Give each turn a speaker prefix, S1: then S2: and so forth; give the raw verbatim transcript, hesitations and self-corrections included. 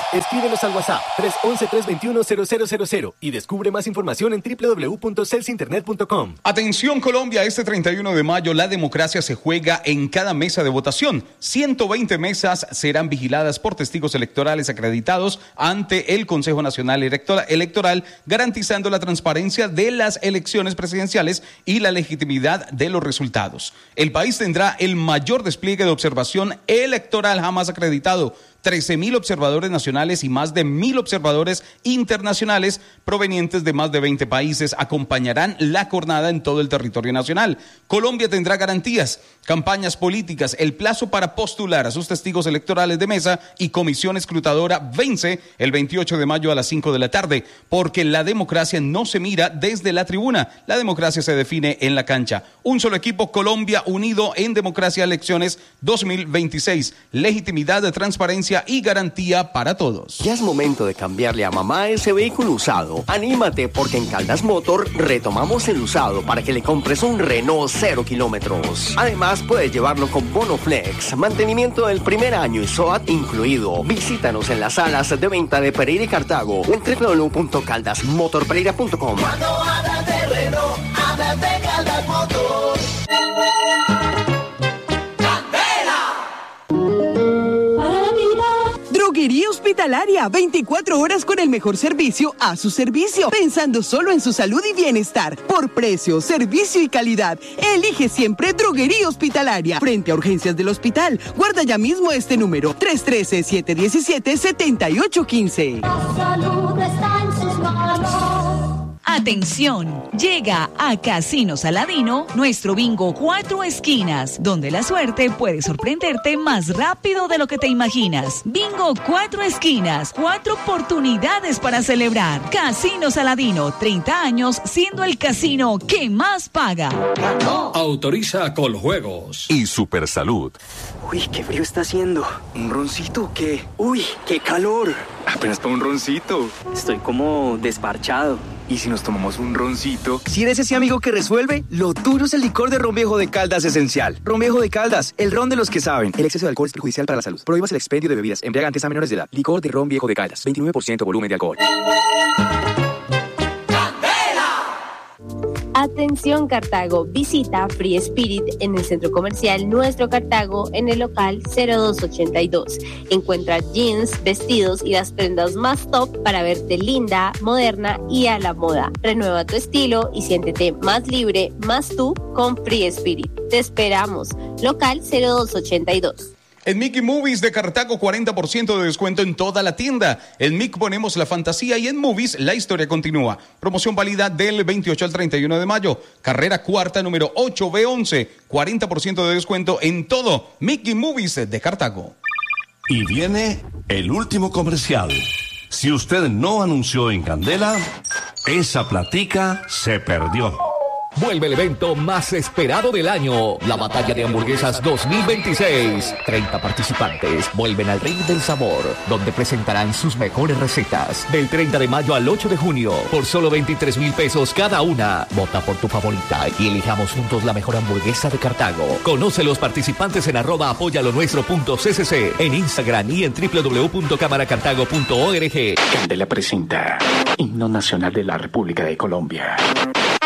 S1: Escríbenos al WhatsApp tres once, tres veintiuno, cero cero cero cero y descubre más información en doble u doble u doble u punto celsinternet punto com.
S2: Atención Colombia, este treinta y uno de mayo la democracia se juega en cada mesa de votación. ciento veinte mesas serán vigiladas por testigos electorales acreditados ante el Consejo Nacional Electoral, garantizando la transparencia de las elecciones presidenciales y la legitimidad de los resultados. El país tendrá el mayor despliegue de observación electoral jamás acreditado. trece mil observadores nacionales y más de mil observadores internacionales provenientes de más de veinte países acompañarán la jornada en todo el territorio nacional. Colombia tendrá garantías, campañas políticas, el plazo para postular a sus testigos electorales de mesa y comisión escrutadora vence el veintiocho de mayo a las cinco de la tarde, porque la democracia no se mira desde la tribuna, la democracia se define en la cancha. Un solo equipo, Colombia unido en democracia, elecciones dos mil veintiséis, legitimidad, de transparencia y garantía para todos.
S3: Ya es momento de cambiarle a mamá ese vehículo usado. Anímate, porque en Caldas Motor retomamos el usado para que le compres un Renault cero kilómetros. Además, puedes llevarlo con bono flex, mantenimiento del primer año y S O A T incluido. Visítanos en las salas de venta de Pereira y Cartago o en doble u doble u doble u punto caldas motor pereira punto com.
S4: Cuando hablas de Renault, hablas de Caldas Motor.
S5: Droguería Hospitalaria, veinticuatro horas con el mejor servicio a su servicio, pensando solo en su salud y bienestar. Por precio, servicio y calidad, elige siempre Droguería Hospitalaria. Frente a urgencias del hospital, guarda ya mismo este número, tres uno tres, siete uno siete, siete ocho uno cinco.
S4: La salud está en sus manos.
S6: Atención, llega a Casino Saladino nuestro bingo Cuatro Esquinas, donde la suerte puede sorprenderte más rápido de lo que te imaginas. Bingo Cuatro Esquinas, cuatro oportunidades para celebrar. Casino Saladino, treinta años siendo el casino que más paga.
S7: Autoriza Coljuegos
S8: y Supersalud.
S9: Uy, qué frío está haciendo. ¿Un roncito o qué? Uy, qué calor.
S10: Apenas para un roncito.
S9: Estoy como desparchado.
S10: ¿Y si nos tomamos un roncito?
S11: Si eres ese amigo que resuelve, lo tuyo es el licor de Ron Viejo de Caldas Esencial. Ron Viejo de Caldas, el ron de los que saben. El exceso de alcohol es perjudicial para la salud. Prohíbas el expendio de bebidas embriagantes a menores de edad. Licor de Ron Viejo de Caldas, veintinueve por ciento volumen de alcohol.
S12: Atención Cartago, visita Free Spirit en el centro comercial Nuestro Cartago en el local cero dos ochenta y dos. Encuentra jeans, vestidos y las prendas más top para verte linda, moderna y a la moda. Renueva tu estilo y siéntete más libre, más tú con Free Spirit. Te esperamos, local cero dos ochenta y dos.
S2: En Mickey Movies de Cartago, cuarenta por ciento de descuento en toda la tienda. En Mick ponemos la fantasía y en Movies la historia continúa. Promoción válida del veintiocho al treinta y uno de mayo. Carrera cuarta, número ocho B once. cuarenta por ciento de descuento en todo. Mickey Movies de Cartago.
S13: Y viene el último comercial. Si usted no anunció en Candela, esa platica se perdió.
S7: Vuelve el evento más esperado del año, la Batalla de Hamburguesas dos mil veintiséis. treinta participantes vuelven al ring del sabor, donde presentarán sus mejores recetas. Del treinta de mayo al ocho de junio, por solo veintitrés mil pesos cada una. Vota por tu favorita y elijamos juntos la mejor hamburguesa de Cartago. Conoce los participantes en arroba apoyalonuestro punto c c c, en Instagram y en doble u doble u doble u punto cámara cartago punto org.
S14: Candela presenta Himno Nacional de la República de Colombia.